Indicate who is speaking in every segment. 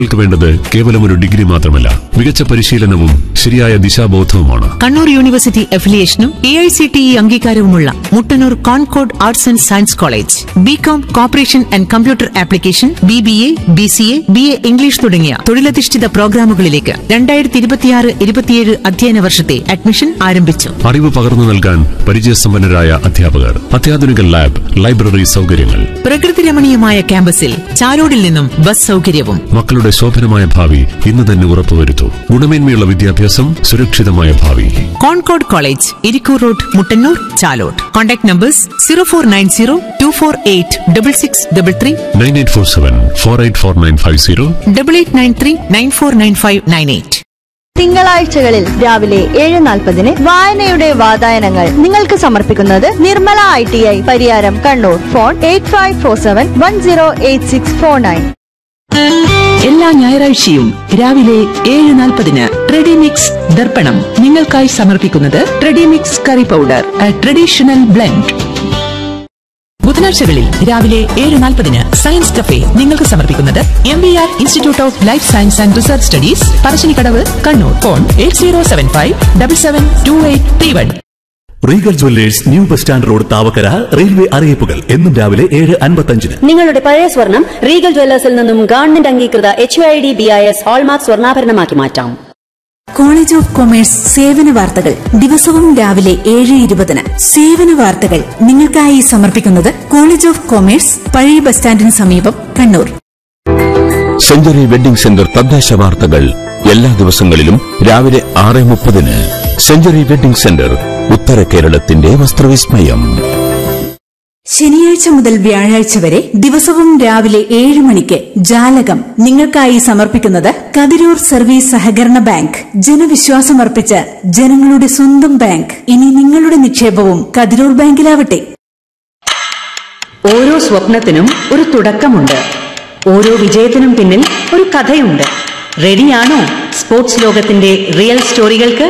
Speaker 1: വേണ്ടത് കേവലം ഒരു ഡിഗ്രി മാത്രമല്ല, മികച്ച പരിശീലനവും ശരിയായ ദിശാബോധവുമാണ്.
Speaker 2: Kannur university അഫിലിയേഷനും AICTE അംഗീകാരവുമുള്ള Muttannur concord arts and science college. BCom corporation and computer application, BBA, BCA, BA English തുടങ്ങിയ തൊഴിലധിഷ്ഠിത പ്രോഗ്രാമുകളിലേക്ക് 2026-27 അധ്യയന വർഷത്തെ അഡ്മിഷൻ ആരംഭിച്ചു.
Speaker 1: അറിവ് പകർന്നു നൽകാൻ പരിചയസമ്പന്നരായ അധ്യാപകർ, അത്യാധുനിക ലാബ്, ലൈബ്രറി സൗകര്യങ്ങൾ,
Speaker 2: പ്രകൃതി രമണീയമായ ക്യാമ്പസിൽ ചാലോടിൽ നിന്നും ബസ് സൗകര്യവും.
Speaker 1: മക്കളുടെ ശോഭനമായ ഭാവി ഇന്ന് തന്നെ ഉറപ്പുവരുത്തൂ. ഗുണമേന്മയുള്ള വിദ്യാഭ്യാസം, സുരക്ഷിതമായ ഭാവി.
Speaker 2: Concord college, Irikkur road, Muttannur, Chalode. Contact numbers 0490-248-6633,
Speaker 1: 9847-484950,
Speaker 2: 8893-949598.
Speaker 3: തിങ്കളാഴ്ചകളിൽ രാവിലെ 7:40 വായനയുടെ വാതായനങ്ങൾ നിങ്ങൾക്ക് സമർപ്പിക്കുന്നത് നിർമ്മല ITI പരിയാരം, കണ്ണൂർ. ഫോൺ 8547108649.
Speaker 4: എല്ലാ ഞായറാഴ്ചയും രാവിലെ 7:40 ട്രെഡിമിക്സ് ദർപ്പണം നിങ്ങൾക്കായി സമർപ്പിക്കുന്നത് ട്രെഡിമിക്സ് കറി പൗഡർ, ട്രഡീഷണൽ ബ്ലെൻഡ്. ബുധനാഴ്ചകളിൽ രാവിലെ 7:40 സയൻസ് കഫേ നിങ്ങൾക്ക് സമർപ്പിക്കുന്നത് MBR institute of life science and research studies, Parassinikkadavu, Kannur. Phone 8075772831.
Speaker 5: Regal Jewellers, new bus stand road, Thavakkara. Railway അറിയിപ്പുകൾ എന്നും രാവിലെ 7:55.
Speaker 6: നിങ്ങളുടെ പഴയ സ്വർണം റീഗൽ ജ്വല്ലേഴ്സിൽ നിന്നും ഗവൺമെന്റ് അംഗീകൃത HUID BIS ഹോൾമാർക്ക് സ്വർണ്ണാഭരണമാക്കി മാറ്റാം.
Speaker 7: കോളേജ് ഓഫ് കൊമേഴ്സ് സേവന വാർത്തകൾ ദിവസവും രാവിലെ 7:20. സേവന വാർത്തകൾ നിങ്ങൾക്കായി സമർപ്പിക്കുന്നത് കോളേജ് ഓഫ് കൊമേഴ്സ്, പഴയ ബസ് സ്റ്റാൻഡിന് സമീപം, കണ്ണൂർ.
Speaker 8: സെഞ്ചുറി വെഡിംഗ് സെന്റർ തദ്ദേശ വാർത്തകൾ എല്ലാ ദിവസങ്ങളിലും രാവിലെ 6:30. സെഞ്ചുറി വെഡിംഗ് സെന്റർ, ഉത്തര കേരളത്തിന്റെ വസ്ത്രവിസ്മയം.
Speaker 7: ശനിയാഴ്ച മുതൽ വ്യാഴാഴ്ച വരെ ദിവസവും രാവിലെ 7 മണിക്ക് ജാലകം നിങ്ങൾക്കായി സമർപ്പിക്കുന്നത് കതിരൂർ സർവീസ് സഹകരണ ബാങ്ക്. ജനവിശ്വാസമർപ്പിച്ച ജനങ്ങളുടെ സ്വന്തം ബാങ്ക്. ഇനി നിങ്ങളുടെ നിക്ഷേപവും കതിരൂർ ബാങ്കിലാവട്ടെ.
Speaker 4: ഓരോ സ്വപ്നത്തിനും ഒരു തുടക്കമുണ്ട്. ഓരോ വിജയത്തിനും പിന്നിൽ ഒരു കഥയുണ്ട്. റെഡിയാണോ സ്പോർട്സ് ലോകത്തിന്റെ റിയൽ സ്റ്റോറികൾക്ക്?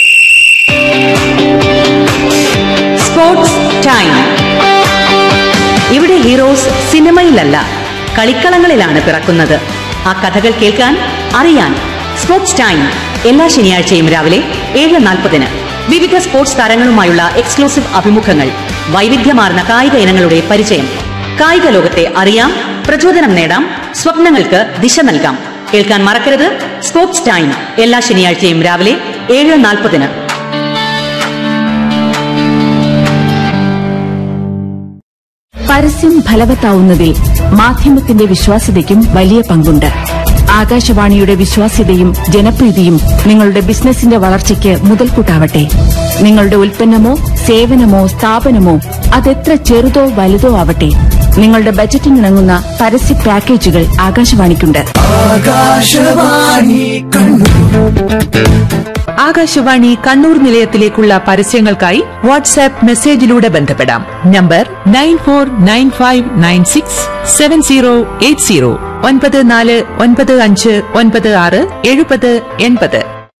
Speaker 4: Sports time. ഇവിടെ ഹീറോസ് സിനിമയിലല്ല, കളിക്കളങ്ങളിലാണ് പിറക്കുന്നത്. ആ കഥകൾ കേൾക്കാൻ, അറിയാൻ സ്പോർട്സ് ടൈം എല്ലാ ശനിയാഴ്ചയും രാവിലെ 7:40. വിവിധ സ്പോർട്സ് താരങ്ങളുമായുള്ള എക്സ്ക്ലൂസീവ് അഭിമുഖങ്ങൾ, വൈവിധ്യമാർന്ന കായിക ഇനങ്ങളുടെ പരിചയം. കായിക ലോകത്തെ അറിയാം, പ്രചോദനം നേടാം, സ്വപ്നങ്ങൾക്ക് ദിശ നൽകാം. കേൾക്കാൻ മറക്കരുത് സ്പോർട്സ് ടൈം എല്ലാ ശനിയാഴ്ചയും രാവിലെ 7:40. പരസ്യം ഫലവത്താവുന്നതിൽ മാധ്യമത്തിന്റെ വിശ്വാസ്യതയ്ക്കും വലിയ പങ്കുണ്ട്. ആകാശവാണിയുടെ വിശ്വാസ്യതയും ജനപ്രീതിയും നിങ്ങളുടെ ബിസിനസിന്റെ വളർച്ചയ്ക്ക് മുതൽക്കൂട്ടാവട്ടെ. നിങ്ങളുടെ ഉൽപ്പന്നമോ സേവനമോ സ്ഥാപനമോ അതെത്ര ചെറുതോ വലുതോ ആവട്ടെ, നിങ്ങളുടെ ബജറ്റിനിണങ്ങുന്ന പരസ്യ പാക്കേജുകൾ ആകാശവാണിക്കുണ്ട്. ആകാശവാണി കണ്ണൂർ നിലയത്തിലേക്കുള്ള പരസ്യങ്ങൾക്കായി വാട്സ്ആപ്പ് മെസ്സേജിലൂടെ ബന്ധപ്പെടാം. നമ്പർ 9495967080, 9495967080.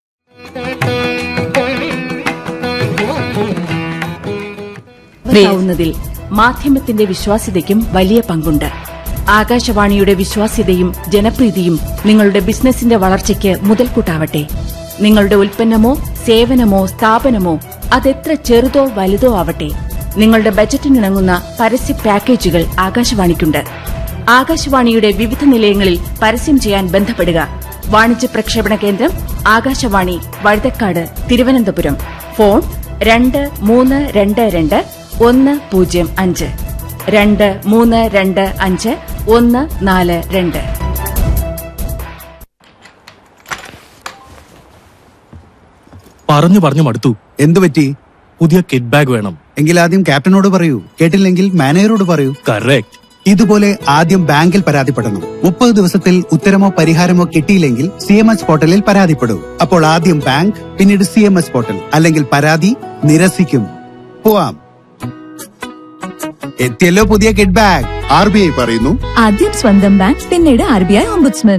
Speaker 4: ുന്നതിൽ മാധ്യമത്തിന്റെ വിശ്വാസ്യതയ്ക്കും വലിയ പങ്കുണ്ട്. ആകാശവാണിയുടെ വിശ്വാസ്യതയും ജനപ്രീതിയും നിങ്ങളുടെ ബിസിനസിന്റെ വളർച്ചയ്ക്ക് മുതൽക്കൂട്ടാവട്ടെ. നിങ്ങളുടെ ഉൽപ്പന്നമോ സേവനമോ സ്ഥാപനമോ അതെത്ര ചെറുതോ വലുതോ ആവട്ടെ, നിങ്ങളുടെ ബജറ്റിനിണങ്ങുന്ന പരസ്യ പാക്കേജുകൾ ആകാശവാണിക്കുണ്ട്. ആകാശവാണിയുടെ വിവിധ നിലയങ്ങളിൽ പരസ്യം ചെയ്യാൻ ബന്ധപ്പെടുക. വാണിജ്യ പ്രക്ഷേപണ കേന്ദ്രം ആകാശവാണി, വഴുതക്കാട്, തിരുവനന്തപുരം. ഫോൺ 2322 105 2325 142.
Speaker 5: പറഞ്ഞു മടുത്തു.
Speaker 9: എന്തു പറ്റി?
Speaker 5: പുതിയ കിഡ് ബാഗ് വേണം.
Speaker 9: എങ്കിൽ ആദ്യം ക്യാപ്റ്റനോട് പറയൂ. കേട്ടില്ലെങ്കിൽ മാനേജറോട് പറയൂ.
Speaker 5: കറക്റ്റ്.
Speaker 9: ഇതുപോലെ ആദ്യം ബാങ്കിൽ പരാതിപ്പെടണം. 30 ദിവസത്തിൽ ഉത്തരമോ പരിഹാരമോ കിട്ടിയില്ലെങ്കിൽ CMS പോർട്ടലിൽ പരാതിപ്പെടൂ. അപ്പോൾ ആദ്യം ബാങ്ക്, പിന്നീട് CMS പോർട്ടൽ, അല്ലെങ്കിൽ പരാതി നിരസിക്കും. പോവാം. എത്തിയല്ലോ പുതിയ കിഡ് ബാഗ്.
Speaker 10: RBI പറയുന്നു,
Speaker 11: ആദ്യം സ്വന്തം ബാങ്ക്, പിന്നീട് RBI ഓംബുഡ്സ്മാൻ.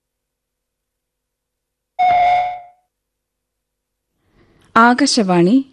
Speaker 12: ആകാശവാണി